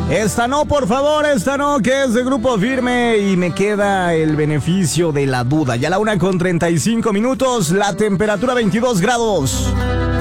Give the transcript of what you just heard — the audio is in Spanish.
Esta no, por favor, esta no, que es de Grupo Firme y me queda el beneficio de la duda. Ya la 1:35 minutos, la temperatura 22 grados.